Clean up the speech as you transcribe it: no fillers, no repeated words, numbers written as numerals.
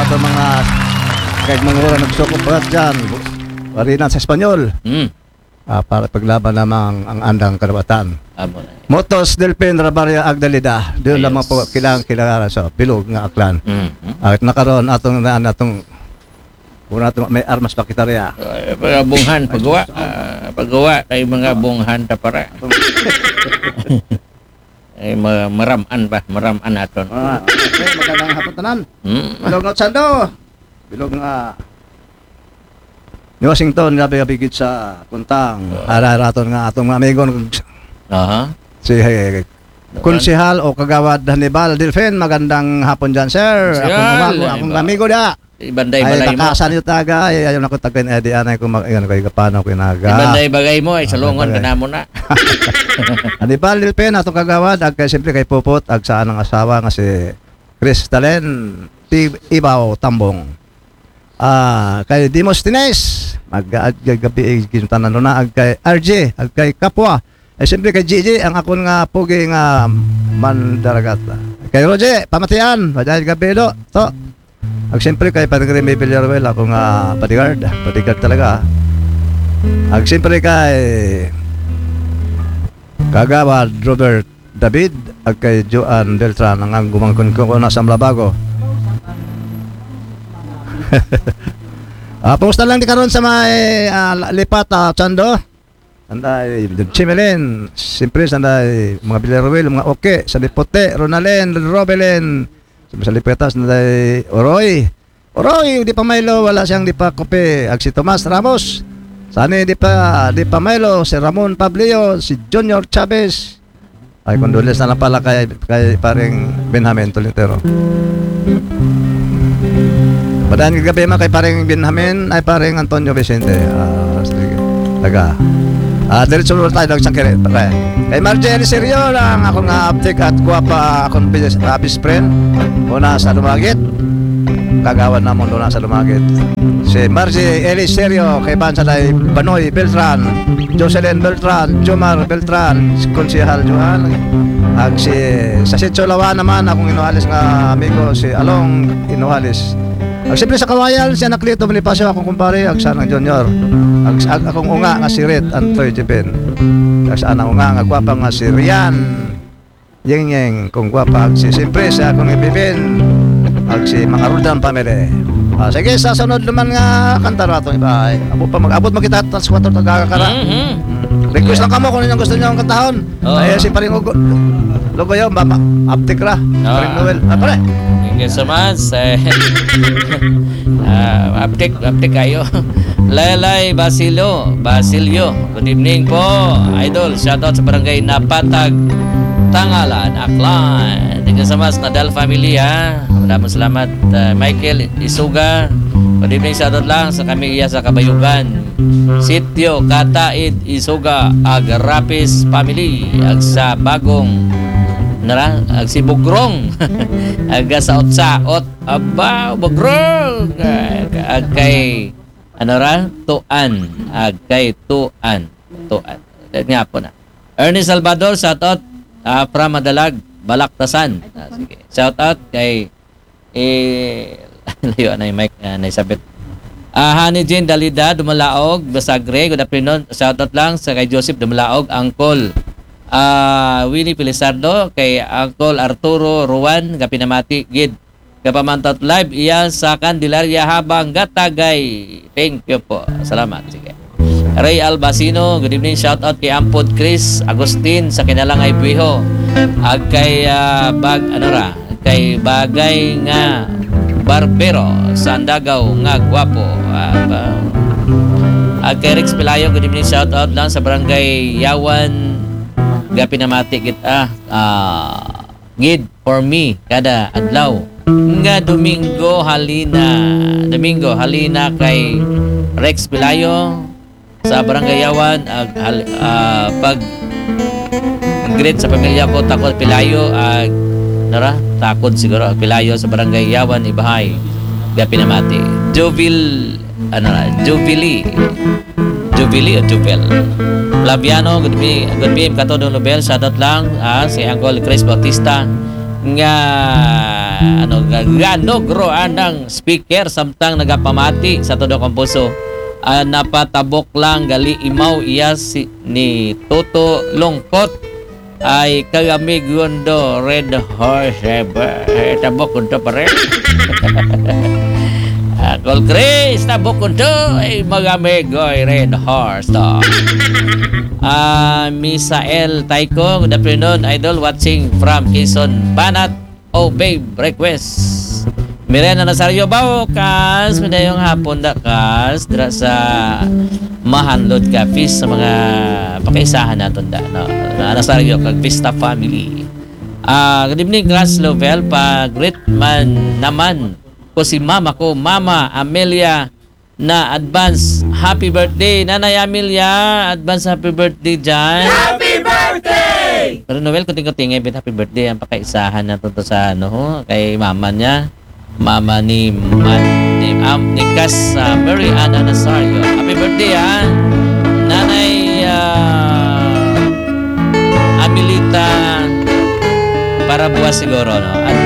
ato mga kahit mga oras nagsukop pa dyan. Warinan sa Espanyol. Para paglaban namang ang andang karabatan. Motos Delpin Rabaria Agdalida. Doon lamang po kailangan sa Bilog nga aklan. At nakaroon atong may armas pakitarya. Mga bunghan, paggawa kay mga bunghan tapara. Ay maraman naton. Okay, magandang hapon tanan. Bilog nga Sando. Bilog nga ni Washington gabi-gabi sa Kuntang. Araton nga atong mga amigon. Si Konsehal o Kagawad Hannibal Delphin, magandang hapon dyan, sir. Akong amigo dia. Ibanday balay mo. Ay, bakasan yung taga. Ayaw na ko tagay na anay ko kapano ko inaga. Ibanday bagay mo, ay salungon ka na mo na. Hannibal Delphin, atong Kagawad, ag siyempre kay Pupot, ag saan ang asawa nga si Cristalen Ibaw Tambong. Kay Demosthenes, gabi kintanan na, ag kay RJ, ag kay Kapwa. Siyempre kay Gigi, ang akon nga pugi nga mandaragat. Kay Roger, pamatian, dahil gabi do. So, ag siyempre kay Padre May Villarreal, ako nga bodyguard talaga. Ag siyempre kay Kagawad Robert David, ag kay Joan Beltran, ang gumangkon ko na sa Mlabago. Pumusta lang di karon sa may lipat Chando. Anday Chimelin, siyempre sanday mga Villarreal, mga okay, sa Lipote, Ronalen, Robelen, sa Lipetas sanday Oroy, di pa Milo, wala siyang di pa kope, ag si Tomas Ramos. Sani di pa Milo, si Ramon Pablio, si Junior Chavez. Ay condolences na lang pala kay paring Benjamin Tolentero. Padaan gabi man kay paring Benjamin ay paring Antonio Vicente. Sige. Taga. Diretso tayo ng sangkere. Kay Marjorie Serio lang ako nga aptik at guwapa akong office friend. Una sa Lumagit. Kagawan na mo doon sa Lumagit. Si Margie Eli Serio kay Bansalay Banoy Beltran, Jocelyn Beltran, Jomar Beltran, Konsehal Johan. Ag si sa Sitsolawa naman akong inuhalis nga amigo si Along Inuhalis. Ag siyempre sa Kawayan, si Anak Lito Bonifacio, akong kumpare, ag saan ang Junior. Ag akong unga nga si Red Antoy Jepin. Ag saan ang unga nga gwapa nga si Rian Yeng kung gwapa. Ag si siyempre sa akong ibibin. Ag si mga Roldan family. Sige, sa sunod naman nga kanta rato iba. Abot magkita sa 4 tagakara. Request lang kamo kung ano gusto niyo ang kantahon. Ay si paring Logo yun, aptik ra. Paring Noel. Pare. Thank you so much. Aptik kayo. Laylay Basilio. Good evening po, idol. Shoutout sa barangay Napatag, Tangalan, Aklan. Thank you so much, Nadal family ha. Maraming salamat. Michael Isuga. Good evening, shoutout lang sa kami iya sa Kabayugan. Sitio Kataid Isuga Agrapis family. Ag sa Bagong ag si Bugrong aga sa Otsaot aba Bugrong ag kay Tuan ag kay Tuan nga po na Ernest Salvador shoutout from Madalag Balaktasan. Sige shoutout kay layo na yung mic na isabit Honey Jane Dalida Dumalaog Basagre. Good afternoon, shoutout lang sa kay Joseph Dumalaog, Uncle Winnie Pilisardo, kay Uncle Arturo Ruan Gapinamati Gid kapamantot live iya sa Candelaria habang gatagay. Thank you po, salamat. Sige Ray Albacino, good evening, shout out kay Ampod Chris Agustin sa Kinalangay Buiho ag kay kay Bagay nga Barbero sa Andagaw nga gwapo ag kay Rex Pilayo, good evening, shout out lang sa barangay Yawan Gapinamati kita gid for me kada adlaw nga Domingo halina kay Rex Pilayo sa barangay Yawan pag greet sa pamilya ko takot Pilayo takot siguro Pilayo sa barangay Yawan Ibahay Gapinamati Jubilee o Jubel Labiano, good PM Katodong Nobel, shoutout lang si Uncle Chris Bautista nga ganogroan ng speaker samtang nagapamati sa todo kong puso. Napatabok lang gali imaw iya ni Toto Longkot ay kagami gundo Red Horse ever. Tabok kunto pa rin. Call Chris, tabok kunto ay magamigoy Red Horse to. Misael Taiko, good afternoon, idol, watching from Quezon, Banat. Oh babe, request. Mirena Nazario Bao, kas, medayong hapon da kas, dira sa Mahanlod Cafes sa mga pakaisahan natin da, no? Nazario, kag Vista Family. Good evening, Class Lovell, great man naman ko si mama ko, Mama Amelia, na advance happy birthday. Nanay Amelia, advance happy birthday dyan. Happy birthday! Pero Noel, kunting-kunting, happy birthday ang pakaisahan natin to sa kay mama niya. Mama ni Kas Mary Ana Nazario. Happy birthday ha. Nanay Amelita para buwas siguro, no? At